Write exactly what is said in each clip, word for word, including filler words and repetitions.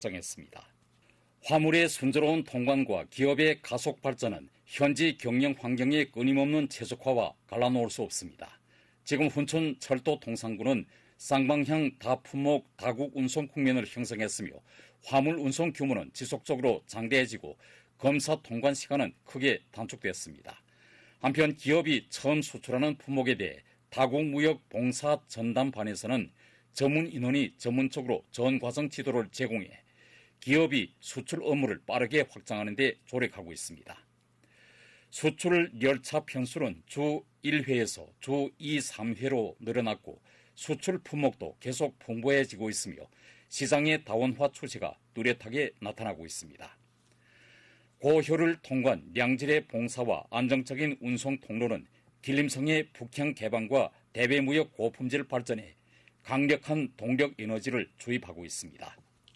정했습니다. 화물의 순조로운 통관과 기업의 가속 발전은 현지 경영 환경의 끊임없는 최적화와 갈라놓을 수 없습니다. 지금 훈천 철도 통상구는 쌍방향 다품목 다국 운송 국면을 형성했으며 화물 운송 규모는 지속적으로 장대해지고 검사 통관 시간은 크게 단축됐습니다. 한편 기업이 처음 수출하는 품목에 대해 다국무역 봉사 전담반에서는 전문 인원이 전문적으로 전 과정 지도를 제공해 기업이 수출 업무를 빠르게 확장하는 데 조력하고 있습니다. 수출 열차 편수는 주 일 회에서 주 이, 삼 회로 늘어났고 수출 품목도 계속 풍부해지고 있으며 시장의 다원화 추세가 뚜렷하게 나타나고 있습니다. 고효율 통관, 양질의 봉사와 안정적인 운송 통로는 길림성의 북향 개방과 대외무역 고품질 발전에 강력한 동력 에너지를 주입하고 있습니다.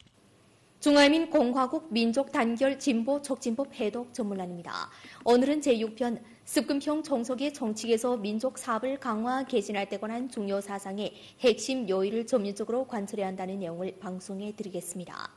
중화민공화국 민족단결 진보 촉진법 해독 전문란입니다. 오늘은 제육 편 습금평 종속의 정책에서 민족 사업을 강화 개진할 때 관한 중요 사상의 핵심 요일을 전면적으로 관철해야 한다는 내용을 방송해 드리겠습니다.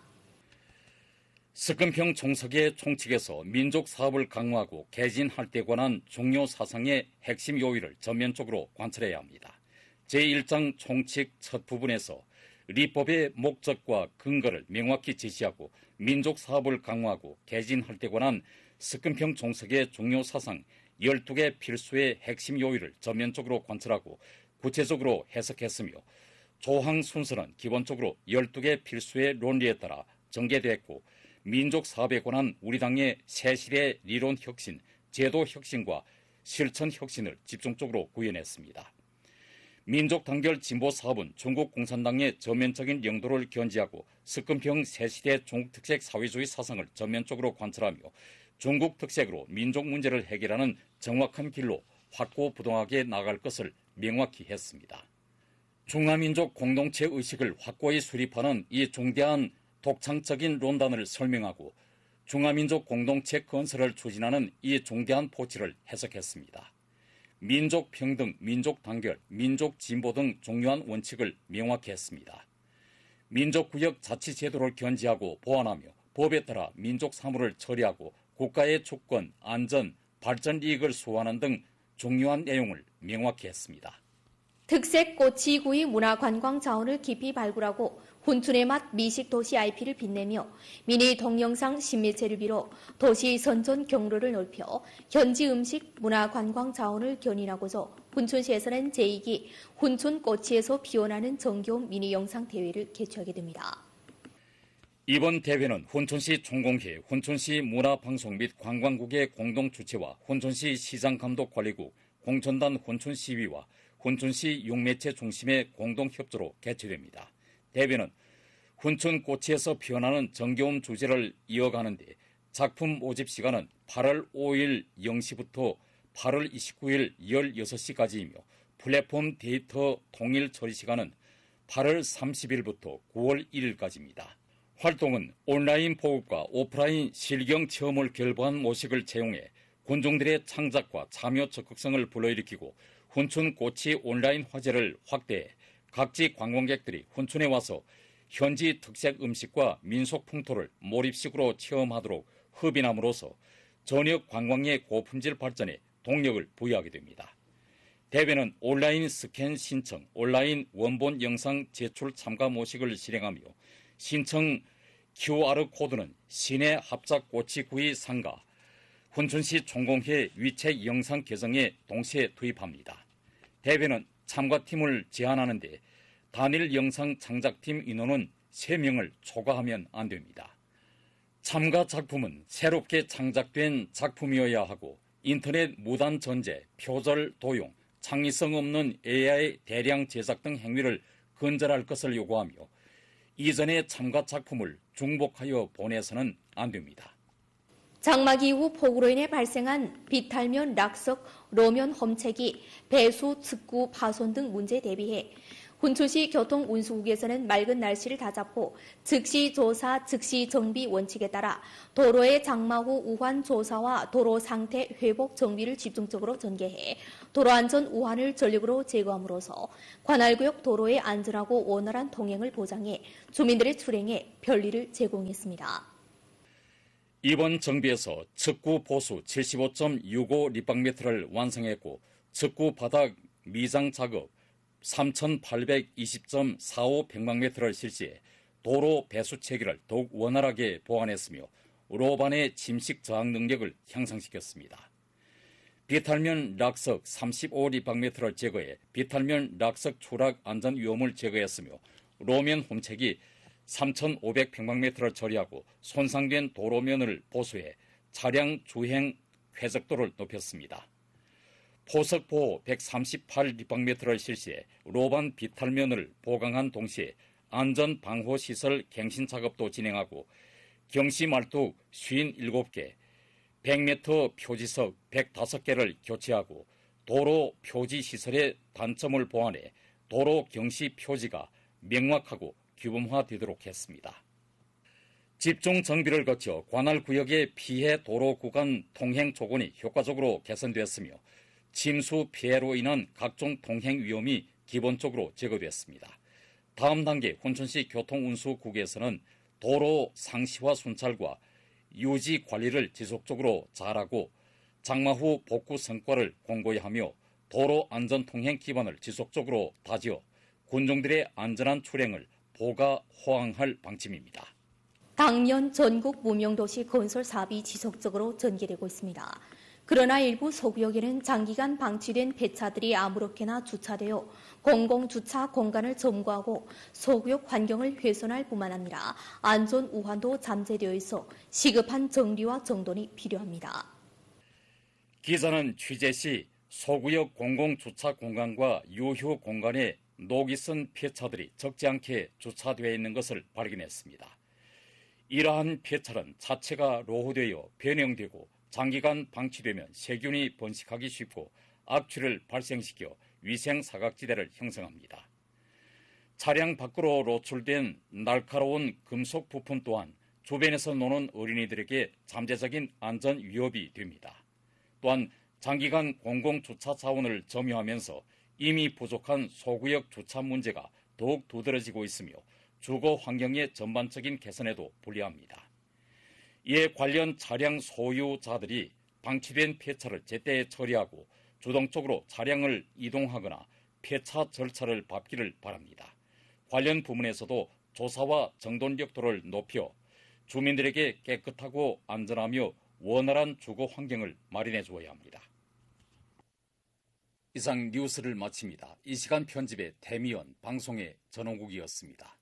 습금평 종속의 총칙에서 민족 사업을 강화하고 개진할 때 관한 중요 사상의 핵심 요일을 전면적으로 관철해야 합니다. 제일 장 총칙 첫 부분에서 리법의 목적과 근거를 명확히 제시하고 민족 사업을 강화하고 개진할 때 관한 습금평 종속의 중요 사상 열두 개 필수의 핵심 요일을 전면적으로 관철하고 구체적으로 해석했으며 조항 순서는 기본적으로 열두 개 필수의 논리에 따라 전개됐고 민족 사업에 관한 우리 당의 세실의 리론 혁신, 제도 혁신과 실천 혁신을 집중적으로 구현했습니다. 민족 단결 진보 사업은 중국 공산당의 전면적인 영도를 견지하고 습금평 새시대 중국 특색 사회주의 사상을 전면적으로 관철하며 중국 특색으로 민족 문제를 해결하는 정확한 길로 확고부동하게 나갈 것을 명확히 했습니다. 중화민족 공동체 의식을 확고히 수립하는 이 중대한 독창적인 논단을 설명하고 중화민족 공동체 건설을 추진하는 이 중대한 포치를 해석했습니다. 민족 평등, 민족 단결, 민족 진보 등 중요한 원칙을 명확히 했습니다. 민족구역 자치제도를 견지하고 보완하며 법에 따라 민족 사무를 처리하고 국가의 주권, 안전, 발전 이익을 수호하는 등 중요한 내용을 명확히 했습니다. 특색 꼬치구이 문화관광 자원을 깊이 발굴하고 훈춘의 맛 미식도시 아이피를 빛내며 미니 동영상 신매체를 비롯 도시 선전 경로를 넓혀 현지 음식 문화관광 자원을 견인하고서 훈춘시에서는 제이 기 훈춘꼬치에서 피어나는 정겨운 미니 영상 대회를 개최하게 됩니다. 이번 대회는 훈춘시 총공회, 훈춘시 문화방송 및 관광국의 공동 주최와 훈춘시 시장감독관리국, 공천단 훈춘시위와 훈춘시 육매체 중심의 공동협조로 개최됩니다. 대회는 훈춘꼬치에서 피어나는 정겨움 주제를 이어가는데 작품 모집 시간은 팔월 오일 영 시부터 팔월 이십구일 열여섯 시까지이며 플랫폼 데이터 통일 처리 시간은 팔월 삼십일부터 구월 일일까지입니다. 활동은 온라인 보급과 오프라인 실경 체험을 결부한 모식을 채용해 군중들의 창작과 참여 적극성을 불러일으키고 훈춘꼬치 온라인 화제를 확대해 각지 관광객들이 훈춘에 와서 현지 특색 음식과 민속 풍토를 몰입식으로 체험하도록 흡인함으로써 전역 관광의 고품질 발전에 동력을 부여하게 됩니다. 대회는 온라인 스캔 신청, 온라인 원본 영상 제출 참가 모식을 실행하며 신청 큐아르 코드는 시내 합작꼬치구이 상가, 훈춘시 총공회 위챗 영상 계정에 동시에 투입합니다. 대회는 참가팀을 제한하는데 단일 영상 창작팀 인원은 세 명을 초과하면 안 됩니다. 참가 작품은 새롭게 창작된 작품이어야 하고 인터넷 무단 전제, 표절 도용, 창의성 없는 에이아이 대량 제작 등 행위를 근절할 것을 요구하며 이전의 참가 작품을 중복하여 보내서는 안 됩니다. 장마기 이후 폭우로 인해 발생한 비탈면, 락석, 로면 험체기, 배수, 측구, 파손 등 문제에 대비해 훈춘시 교통운수국에서는 맑은 날씨를 다잡고 즉시 조사, 즉시 정비 원칙에 따라 도로의 장마 후 우환 조사와 도로 상태 회복 정비를 집중적으로 전개해 도로 안전 우환을 전력으로 제거함으로써 관할구역 도로의 안전하고 원활한 통행을 보장해 주민들의 출행에 편리를 제공했습니다. 이번 정비에서 측구 보수 칠십오 점 육오立方미터를 완성했고 측구 바닥 미장 작업 삼천팔백이십 점 사오 백방미터를 실시해 도로 배수 체계를 더욱 원활하게 보완했으며 로반의 침식 저항 능력을 향상시켰습니다. 비탈면 락석 삼십오立方미터를 제거해 비탈면 락석 추락 안전 위험을 제거했으며 로면 홈책이 삼천오백 평방미터를 처리하고 손상된 도로면을 보수해 차량 주행 쾌적도를 높였습니다. 포석보호 백삼십팔立方미터를 실시해 로반 비탈면을 보강한 동시에 안전방호시설 갱신 작업도 진행하고 경시말뚝 오십칠 개, 백 미터 표지석 백오 개를 교체하고 도로 표지시설의 단점을 보완해 도로 경시 표지가 명확하고 규범화되도록 했습니다. 집중 정비를 거쳐 관할구역의 피해 도로 구간 통행 조건이 효과적으로 개선되었으며 침수 피해로 인한 각종 통행 위험이 기본적으로 제거됐습니다. 다음 단계 훈춘시 교통운수국에서는 도로 상시화 순찰과 유지 관리를 지속적으로 잘하고 장마 후 복구 성과를 공고히 하며 도로 안전 통행 기반을 지속적으로 다지어 군중들의 안전한 출행을 보가 호황할 방침입니다. 당년 전국 무명도시 건설 사업이 지속적으로 전개되고 있습니다. 그러나 일부 소구역에는 장기간 방치된 폐차들이 아무렇게나 주차되어 공공주차 공간을 점거하고 소구역 환경을 훼손할 뿐만 아니라 안전 우환도 잠재되어 있어 시급한 정리와 정돈이 필요합니다. 기자는 취재 시 소구역 공공주차 공간과 유휴 공간에 녹이 쓴 폐차들이 적지 않게 주차되어 있는 것을 발견했습니다. 이러한 폐차는 자체가 로후되어 변형되고 장기간 방치되면 세균이 번식하기 쉽고 악취를 발생시켜 위생 사각지대를 형성합니다. 차량 밖으로 노출된 날카로운 금속 부품 또한 주변에서 노는 어린이들에게 잠재적인 안전 위협이 됩니다. 또한 장기간 공공주차 자원을 점유하면서 이미 부족한 소구역 주차 문제가 더욱 두드러지고 있으며 주거 환경의 전반적인 개선에도 불리합니다. 이에 관련 차량 소유자들이 방치된 폐차를 제때 처리하고 주동적으로 차량을 이동하거나 폐차 절차를 밟기를 바랍니다. 관련 부문에서도 조사와 정돈力도를 높여 주민들에게 깨끗하고 안전하며 원활한 주거 환경을 마련해 주어야 합니다. 이상 뉴스를 마칩니다. 이 시간 편집의 태미연, 방송의 전원국이었습니다.